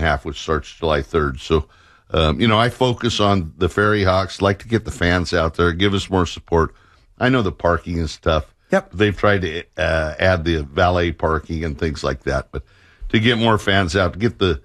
half, which starts July 3rd. So, I focus on the Ferry Hawks, like to get the fans out there, give us more support. I know the parking is tough. Yep. They've tried to add the valet parking and things like that, but to get more fans out, get the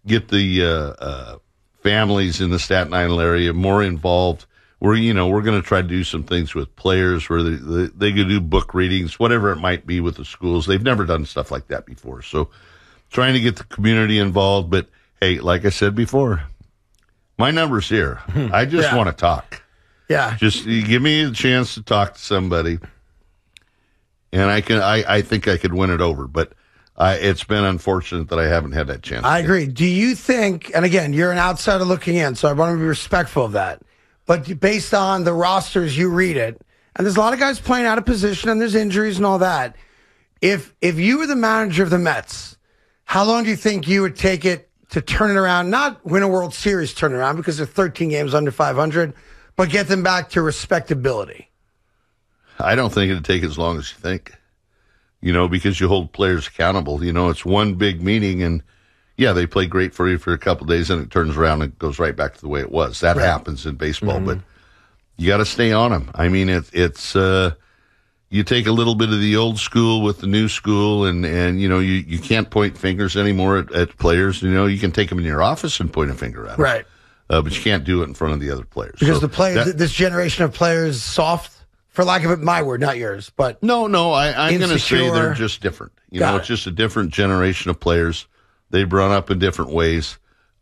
families in the Staten Island area more involved. We're going to try to do some things with players where they could do book readings, whatever it might be with the schools. They've never done stuff like that before. So trying to get the community involved. But, hey, like I said before, my number's here. I just want to talk. Yeah. Just give me a chance to talk to somebody, and I think I could win it over. But it's been unfortunate that I haven't had that chance. I agree. Do you think, and again, you're an outsider looking in, so I want to be respectful of that. But based on the rosters, you read it, and there's a lot of guys playing out of position, and there's injuries and all that. If you were the manager of the Mets, how long do you think you would take it to turn it around? Not win a World Series turnaround because they're 13 games under 500, but get them back to respectability. I don't think it'd take as long as you think, because you hold players accountable. It's one big meeting, and yeah, they play great for you for a couple of days, and it turns around and goes right back to the way it was. That happens in baseball, but you got to stay on them. I mean, it's you take a little bit of the old school with the new school, and you can't point fingers anymore at players. You can take them in your office and point a finger at them. Right. But you can't do it in front of the other players. Because the players, this generation of players, soft, for lack of it, my word, not yours. But no, I'm going to say they're just different. It's just a different generation of players. They run up in different ways.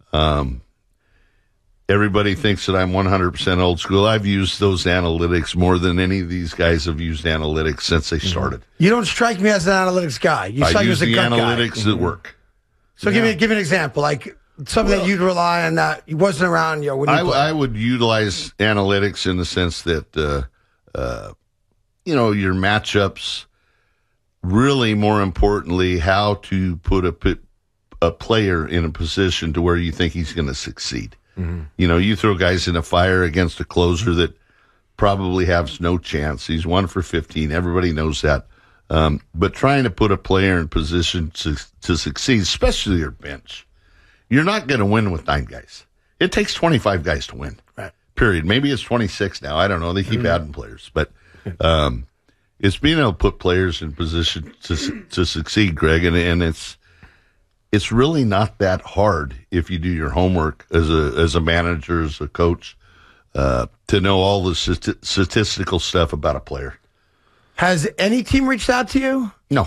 Everybody thinks that I'm 100% old school. I've used those analytics more than any of these guys have used analytics since they started. You don't strike me as an analytics guy. You strike me as a gut guy. I use the analytics that work. So give me an example, like something that you'd rely on that wasn't around. When you I would utilize analytics in the sense that your matchups. Really, more importantly, how to put a player in a position to where you think he's going to succeed. You throw guys in a fire against a closer that probably has no chance. He's 1 for 15. Everybody knows that. But trying to put a player in position to succeed, especially your bench, you're not going to win with 9 guys. It takes 25 guys to win. Right. Period. Maybe it's 26 now. I don't know. They keep adding players, but it's being able to put players in position to succeed, Greg, and it's really not that hard if you do your homework as a manager, as a coach, to know all the statistical stuff about a player. Has any team reached out to you? No.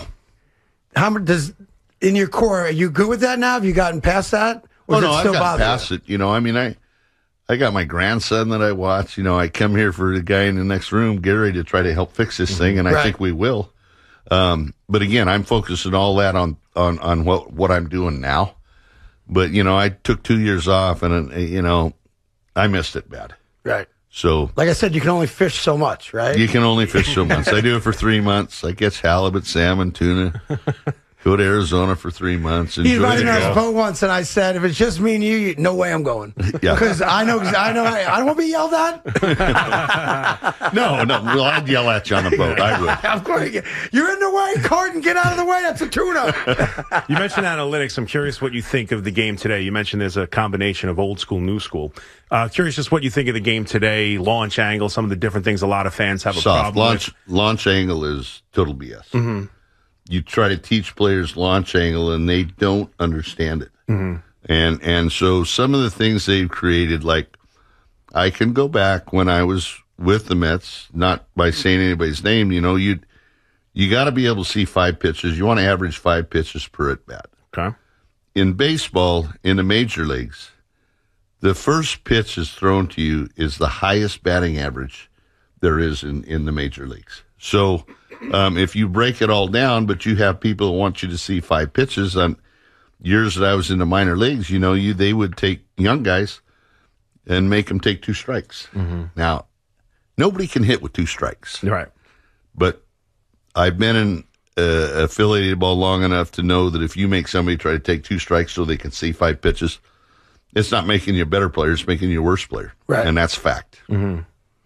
In your core, are you good with that now? Have you gotten past that? Or no, I've gotten past it. I got my grandson that I watch. I come here for the guy in the next room, Gary, to try to help fix this thing, and I think we will. But again, I'm focusing all that on what I'm doing now. But, I took 2 years off, and, I missed it bad. Right. So, like I said, you can only fish so much, right? You can only fish so much. I do it for 3 months. I catch halibut, salmon, tuna. Go to Arizona for 3 months. He invited me on his boat once, and I said, if it's just me and you, no way I'm going. Yeah. Because I don't want to be yelled at. No. Well, I'd yell at you on the boat. I would. Of course. You're in the way, Carton. Get out of the way. That's a tuna. You mentioned analytics. I'm curious what you think of the game today. You mentioned there's a combination of old school, new school. Curious just what you think of the game today, launch angle, some of the different things a lot of fans have a problem with. Launch angle is total BS. Mm-hmm. You try to teach players launch angle, and they don't understand it. Mm-hmm. And so some of the things they've created, like I can go back when I was with the Mets, not by saying anybody's name, you got to be able to see 5 pitches. You want to average 5 pitches per at bat. Okay. In baseball, in the major leagues, the first pitch is thrown to you is the highest batting average there is in the major leagues. So if you break it all down, but you have people who want you to see 5 pitches, on years that I was in the minor leagues, they would take young guys and make them take 2 strikes. Mm-hmm. Now, nobody can hit with 2 strikes. Right. But I've been in affiliated ball long enough to know that if you make somebody try to take 2 strikes so they can see 5 pitches, it's not making you a better player, it's making you a worse player. Right. And that's fact. Mm-hmm.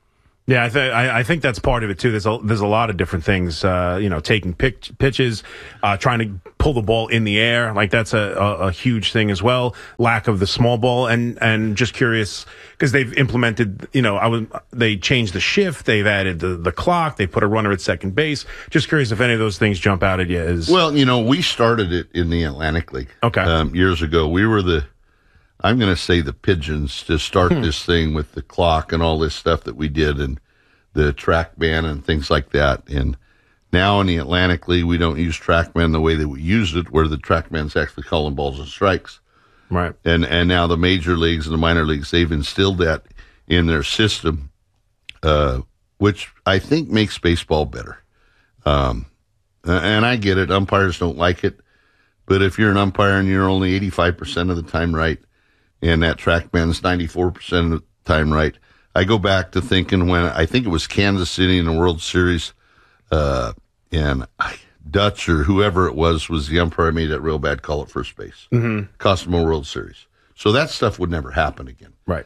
Yeah, I think that's part of it too. There's a lot of different things. Taking pitches, trying to pull the ball in the air, like that's a huge thing as well. Lack of the small ball, and just curious because they've implemented. They changed the shift. They've added the clock. They put a runner at second base. Just curious if any of those things jump out at you. Well, we started it in the Atlantic League. Okay, years ago, we were I'm going to say the Pigeons to start this thing with the clock and all this stuff that we did and the TrackMan and things like that. And now in the Atlantic League, we don't use TrackMan the way that we used it, where the TrackMan's actually calling balls and strikes. Right. And now the major leagues and the minor leagues, they've instilled that in their system, which I think makes baseball better. And I get it. Umpires don't like it. But if you're an umpire and you're only 85% of the time right, and that TrackMan's 94% of the time right. I go back to thinking when I think it was Kansas City in the World Series, and Dutch or whoever it was the umpire made that real bad call at first base. Mm-hmm. Cost him a World Series. So that stuff would never happen again. Right.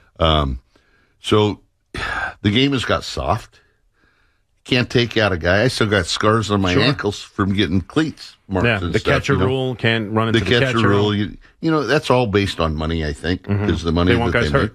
So the game has got soft. Can't take out a guy. I still got scars on my ankles from getting cleats marked. Yeah, and the stuff, catcher rule can't run into the catcher rule. That's all based on money, I think, because the money that they make.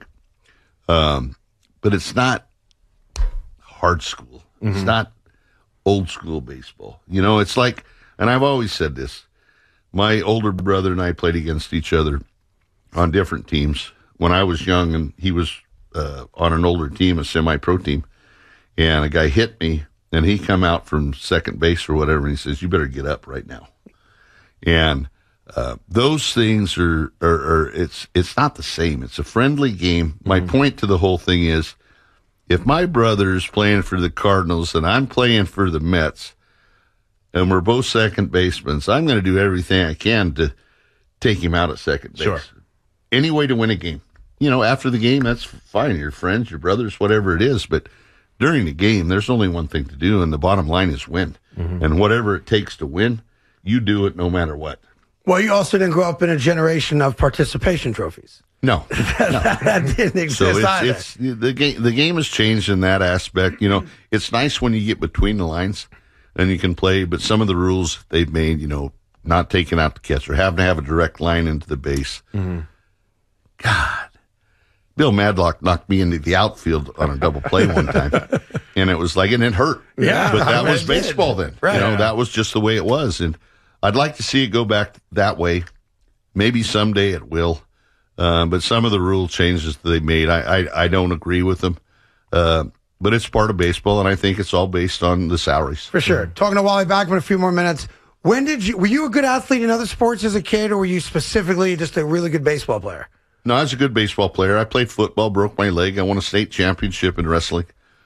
But it's not hard school. Mm-hmm. It's not old school baseball. It's like, and I've always said this, my older brother and I played against each other on different teams when I was young, and he was on an older team, a semi-pro team. And a guy hit me, and he come out from second base or whatever, and he says, "You better get up right now." And those things are it's not the same. It's a friendly game. My point to the whole thing is, if my brother's playing for the Cardinals and I'm playing for the Mets, and we're both second basemen, I'm going to do everything I can to take him out at second base. Sure. Any way to win a game. After the game, that's fine. Your friends, your brothers, whatever it is, but during the game, there's only one thing to do, and the bottom line is win. Mm-hmm. And whatever it takes to win, you do it no matter what. Well, you also didn't grow up in a generation of participation trophies. No. That didn't exist either. The game has changed in that aspect. It's nice when you get between the lines and you can play, but some of the rules they've made, not taking out the catcher, having to have a direct line into the base. Mm-hmm. God. Bill Madlock knocked me into the outfield on a double play one time, and it was like, and it hurt. Yeah, but that was baseball then. Right. That was just the way it was, and I'd like to see it go back that way. Maybe someday it will, but some of the rule changes that they made, I don't agree with them. But it's part of baseball, and I think it's all based on the salaries. For sure. Talking to Wally Backman a few more minutes. Were you a good athlete in other sports as a kid, or were you specifically just a really good baseball player? No, I was a good baseball player. I played football, broke my leg. I won a state championship in wrestling.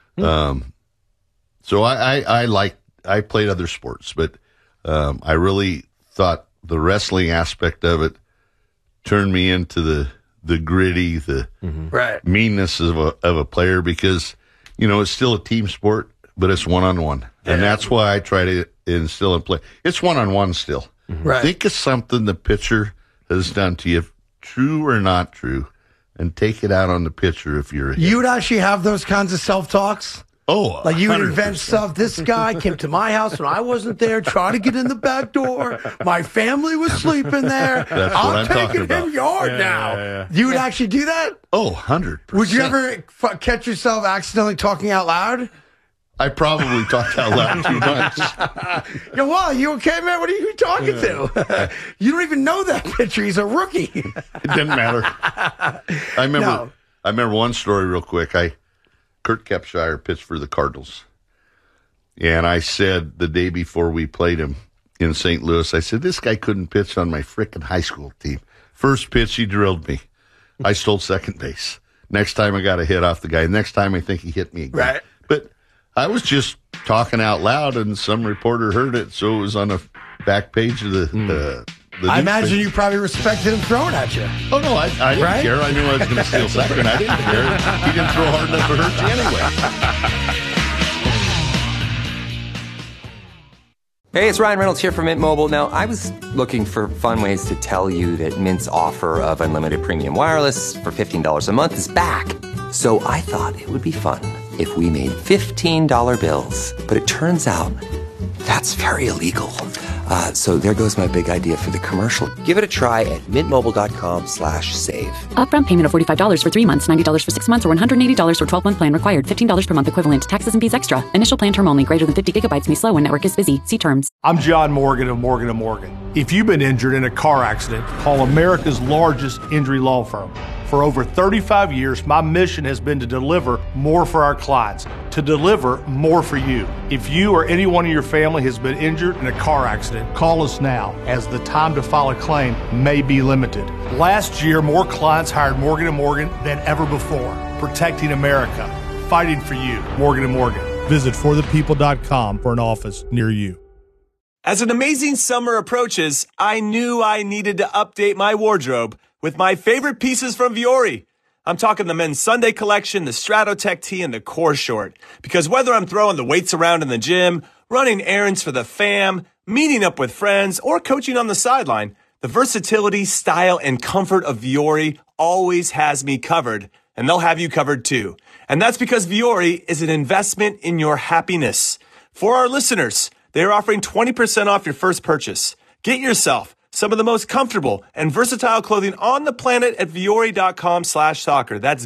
So I played other sports, but I really thought the wrestling aspect of it turned me into the gritty, the meanness of a player, because it's still a team sport, but it's one-on-one, and that's why I try to instill and play. It's one-on-one still. Right. Think of something the pitcher has done to you, true or not true, and take it out on the pitcher if you're a hitter. You would actually have those kinds of self-talks? Oh, like you would invent stuff. This guy came to my house when I wasn't there, tried to get in the back door. My family was sleeping there. That's what I'm talking about. Him yard now. Yeah. You would actually do that? Oh, 100%. Would you ever catch yourself accidentally talking out loud? I probably talked out loud too much. Yeah, well, you okay, man? What are you talking to? You don't even know that pitcher. He's a rookie. It didn't matter. I remember one story real quick. Kurt Kepshire pitched for the Cardinals. And I said the day before we played him in St. Louis, I said, this guy couldn't pitch on my frickin' high school team. First pitch, he drilled me. I stole second base. Next time I got a hit off the guy. Next time I think he hit me again. Right. But I was just talking out loud, and some reporter heard it, so it was on the back page of the I imagine you probably respected him throwing at you. Oh, no, I didn't care. I knew I was going to steal second. I didn't care. He didn't throw hard enough to hurt you anyway. Hey, it's Ryan Reynolds here from Mint Mobile. Now, I was looking for fun ways to tell you that Mint's offer of unlimited premium wireless for $15 a month is back. So I thought it would be fun if we made $15 bills. But it turns out that's very illegal. So there goes my big idea for the commercial. Give it a try at mintmobile.com/save. Upfront payment of $45 for 3 months, $90 for 6 months, or $180 for 12-month plan required. $15 per month equivalent. Taxes and fees extra. Initial plan term only. Greater than 50 gigabytes may slow when network is busy. See terms. I'm John Morgan of Morgan & Morgan. If you've been injured in a car accident, call America's largest injury law firm. For over 35 years, my mission has been to deliver more for our clients, to deliver more for you. If you or anyone in your family has been injured in a car accident, call us now, as the time to file a claim may be limited. Last year, more clients hired Morgan & Morgan than ever before, protecting America, fighting for you. Morgan & Morgan. Visit forthepeople.com for an office near you. As an amazing summer approaches, I knew I needed to update my wardrobe with my favorite pieces from Vuori. I'm talking the men's Sunday collection, the Stratotech tee, and the core short. Because whether I'm throwing the weights around in the gym, running errands for the fam, meeting up with friends, or coaching on the sideline, the versatility, style, and comfort of Vuori always has me covered, and they'll have you covered too. And that's because Vuori is an investment in your happiness. For our listeners, they are offering 20% off your first purchase. Get yourself some of the most comfortable and versatile clothing on the planet at Vuori.com/soccer. That's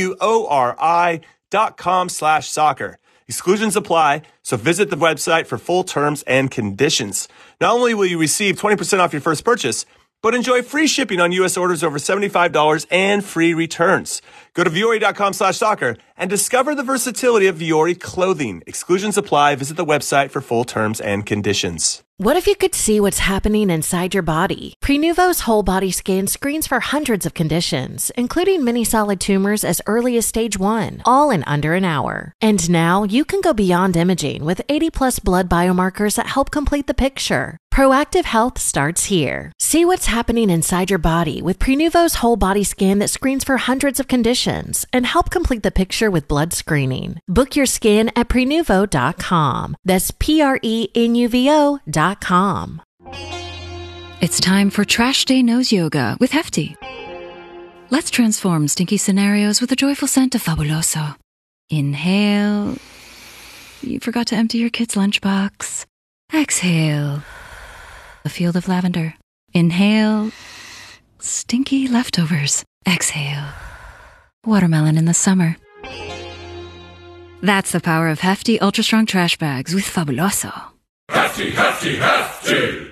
VUORI.com/soccer. Exclusions apply, so visit the website for full terms and conditions. Not only will you receive 20% off your first purchase, but enjoy free shipping on U.S. orders over $75 and free returns. Go to Vuori.com/soccer and discover the versatility of Vuori clothing. Exclusions apply. Visit the website for full terms and conditions. What if you could see what's happening inside your body? Prenuvo's whole body scan screens for hundreds of conditions, including many solid tumors as early as stage 1, all in under an hour. And now you can go beyond imaging with 80+ blood biomarkers that help complete the picture. Proactive health starts here. See what's happening inside your body with Prenuvo's whole body scan that screens for hundreds of conditions and help complete the picture with blood screening. Book your scan at Prenuvo.com. That's Prenuvo.com. It's time for Trash Day Nose Yoga with Hefty. Let's transform stinky scenarios with a joyful scent of Fabuloso. Inhale. You forgot to empty your kid's lunchbox. Exhale. A field of lavender. Inhale. Stinky leftovers. Exhale. Watermelon in the summer. That's the power of Hefty Ultra Strong Trash Bags with Fabuloso. Hefty, hefty, hefty!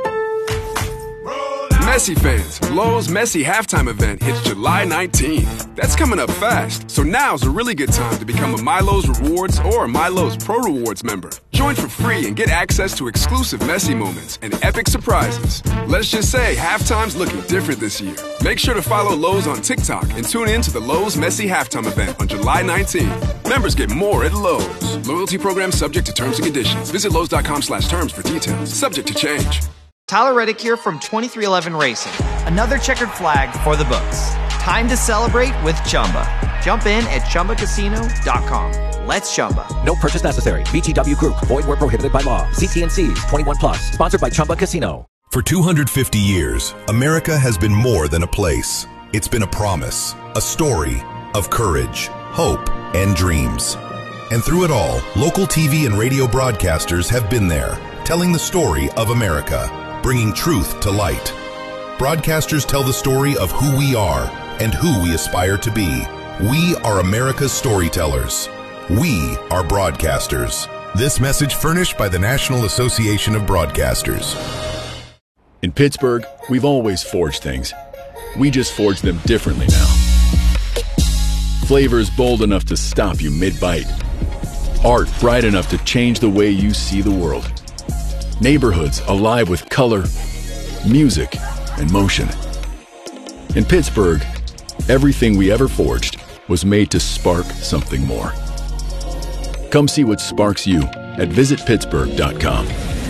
Messi fans, Lowe's Messi halftime event hits July 19th. That's coming up fast, so now's a really good time to become a MyLowe's Rewards or a MyLowe's Pro Rewards member. Join for free and get access to exclusive Messi moments and epic surprises. Let's just say halftime's looking different this year. Make sure to follow Lowe's on TikTok and tune in to the Lowe's Messi halftime event on July 19th. Members get more at Lowe's. Loyalty program subject to terms and conditions. Visit Lowe's.com/terms for details. Subject to change. Tyler Reddick here from 23XI Racing. Another checkered flag for the books. Time to celebrate with Chumba. Jump in at ChumbaCasino.com. Let's Chumba. No purchase necessary. VGW Group. Void where prohibited by law. See T&Cs. 21+. Sponsored by Chumba Casino. For 250 years, America has been more than a place. It's been a promise, a story of courage, hope, and dreams. And through it all, local TV and radio broadcasters have been there, telling the story of America, bringing truth to light. Broadcasters tell the story of who we are and who we aspire to be. We are America's storytellers. We are broadcasters. This message furnished by the National Association of Broadcasters. In Pittsburgh, we've always forged things. We just forge them differently now. Flavors bold enough to stop you mid-bite. Art bright enough to change the way you see the world. Neighborhoods alive with color, music, and motion. In Pittsburgh, everything we ever forged was made to spark something more. Come see what sparks you at visitpittsburgh.com.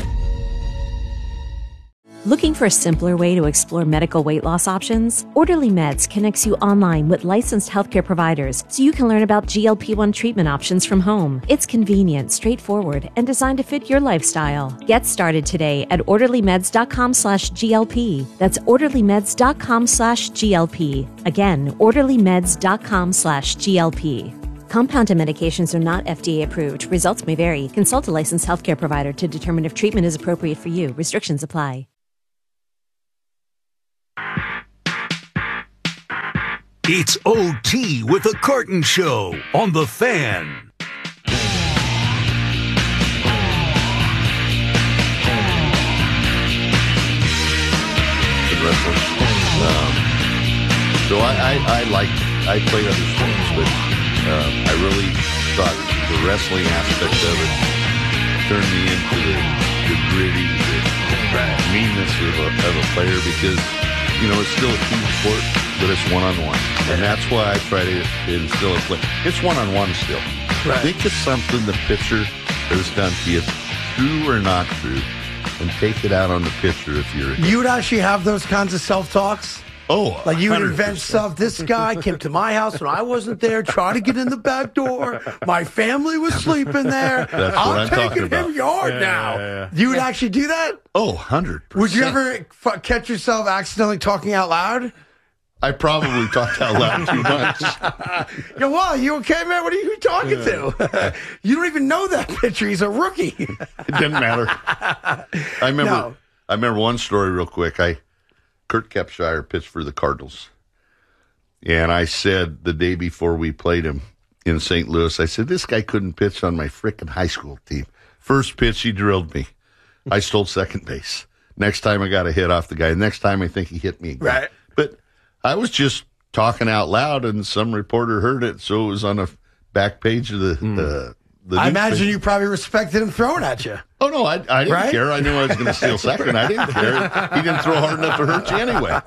Looking for a simpler way to explore medical weight loss options? Orderly Meds connects you online with licensed healthcare providers so you can learn about GLP-1 treatment options from home. It's convenient, straightforward, and designed to fit your lifestyle. Get started today at orderlymeds.com/GLP. That's orderlymeds.com/GLP. Again, orderlymeds.com/GLP. Compounded medications are not FDA approved. Results may vary. Consult a licensed healthcare provider to determine if treatment is appropriate for you. Restrictions apply. It's OT with the Carton Show on The Fan. So I played other sports, but I really thought the wrestling aspect of it turned me into the gritty, the meanness of a player because, it's still a team sport, but it's one-on-one. And that's why I try to instill a play. It's one-on-one still. Right. Think of something the pitcher has done to you, true or not true, and take it out on the pitcher if you're... You would actually have those kinds of self-talks? Oh, like you would invent stuff. This guy came to my house when I wasn't there, tried to get in the back door. My family was sleeping there. That's what I'm taking talking him yard now. Yeah. You would actually do that? Oh, 100%. Would you ever catch yourself accidentally talking out loud? I probably talked out loud too much. Wow, you okay, man? What are you talking to? You don't even know that pitcher. He's a rookie. It didn't matter. I remember one story real quick. Kurt Kepshire pitched for the Cardinals. And I said the day before we played him in St. Louis, I said, this guy couldn't pitch on my frickin' high school team. First pitch, he drilled me. I stole second base. Next time I got a hit off the guy. Next time I think he hit me again. Right. But I was just talking out loud and some reporter heard it. So it was on the back page of the I imagine you probably respected him throwing at you. Oh, no, I didn't care. I knew I was going to steal second. I didn't care. He didn't throw hard enough to hurt you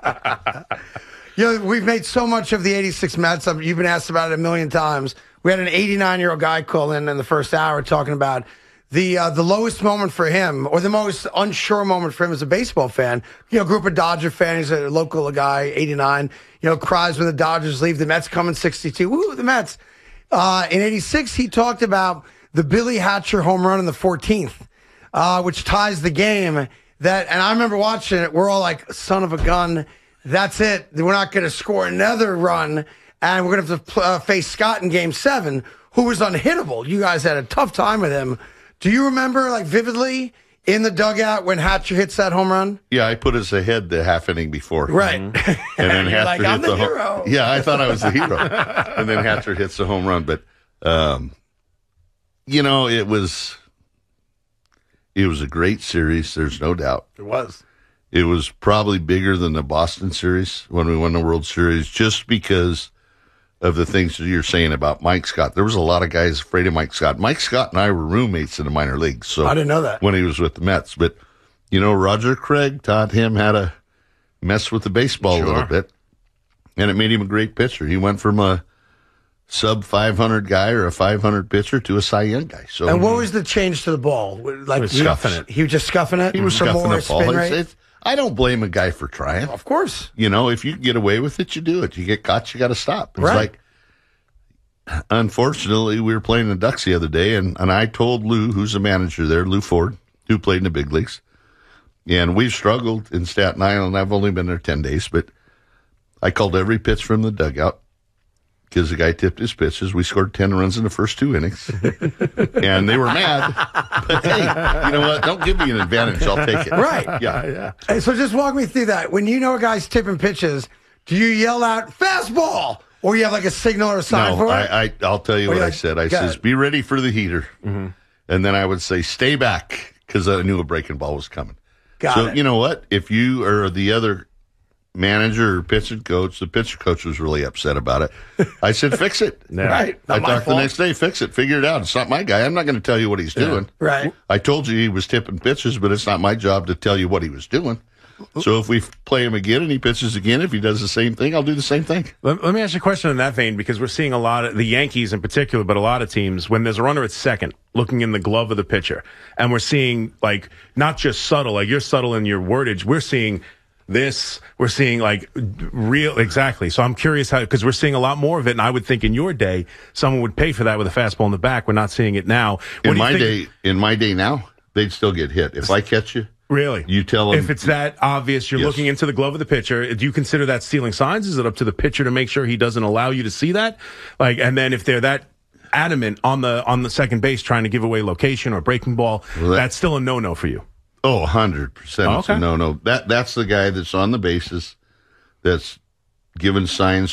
anyway. We've made so much of the 86 Mets. You've been asked about it a million times. We had an 89-year-old guy call in the first hour talking about the lowest moment for him, or the most unsure moment for him as a baseball fan. Group of Dodger fans, he's a local guy, 89, cries when the Dodgers leave. The Mets come in 62. Woo, the Mets. In 86, he talked about the Billy Hatcher home run in the 14th, which ties the game. And I remember watching it. We're all like, son of a gun. That's it. We're not going to score another run. And we're going to have to face Scott in Game 7, who was unhittable. You guys had a tough time with him. Do you remember, vividly, in the dugout when Hatcher hits that home run? Yeah, I put us ahead the half inning before. Right. And then Hatcher I'm hit the hero. Yeah, I thought I was the hero. And then Hatcher hits the home run. But, it was a great series. There's no doubt. It was. It was probably bigger than the Boston series when we won the World Series just because of the things that you're saying about Mike Scott. There was a lot of guys afraid of Mike Scott. Mike Scott and I were roommates in the minor leagues. So I didn't know that. When he was with the Mets. But, Roger Craig taught him how to mess with the baseball a little bit. And it made him a great pitcher. He went from a sub 500 guy or a 500 pitcher to a Cy Young guy. So, and what was the change to the ball? Scuffing it. He was just scuffing it? He was scuffing more the ball. spin rate? I don't blame a guy for trying. Of course. If you get away with it, you do it. You get caught, you got to stop. It's right. Unfortunately, we were playing the Ducks the other day, and I told Lou, who's the manager there, Lou Ford, who played in the big leagues, and we've struggled in Staten Island. I've only been there 10 days, but I called every pitch from the dugout because the guy tipped his pitches. We scored 10 runs in the first 2 innings, and they were mad. But, hey, you know what? Don't give me an advantage. I'll take it. Right. Yeah. Hey, so just walk me through that. When a guy's tipping pitches, do you yell out, fastball? Or you have a signal or a sign for it? I'll tell you what I said. I says, be ready for the heater. Mm-hmm. And then I would say, stay back, because I knew a breaking ball was coming. So you know what? If you are the other manager or pitching coach, the pitcher coach was really upset about it. I said, fix it. Right. I talked the next day, fix it, figure it out. It's not my guy. I'm not going to tell you what he's doing. Right. I told you he was tipping pitches, but it's not my job to tell you what he was doing. So if we play him again and he pitches again, if he does the same thing, I'll do the same thing. Let me ask you a question in that vein, because we're seeing a lot of the Yankees in particular, but a lot of teams, when there's a runner at second looking in the glove of the pitcher, and we're seeing not just subtle, you're subtle in your wordage, we're seeing this, we're seeing real, exactly. So I'm curious because we're seeing a lot more of it, and I would think in your day, someone would pay for that with a fastball in the back. We're not seeing it now. In my day now, they'd still get hit. If I catch you, really? You tell them. If it's that obvious, you're looking into the glove of the pitcher, do you consider that stealing signs? Is it up to the pitcher to make sure he doesn't allow you to see that? And then if they're that adamant on the second base trying to give away location or breaking ball, that's still a no for you. Oh, 100%. It's a no. That's the guy that's on the bases, that's giving signs